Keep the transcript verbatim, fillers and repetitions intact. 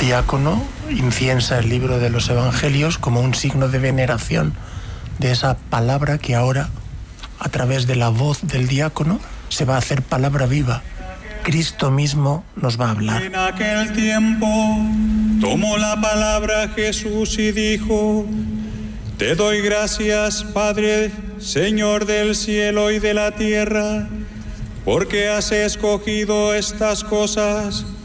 diácono inciensa el libro de los Evangelios como un signo de veneración de esa palabra que ahora, a través de la voz del diácono, se va a hacer palabra viva. Cristo mismo nos va a hablar. En aquel tiempo tomó la palabra Jesús y dijo: Te doy gracias, Padre, Señor del cielo y de la tierra, porque has escogido estas cosas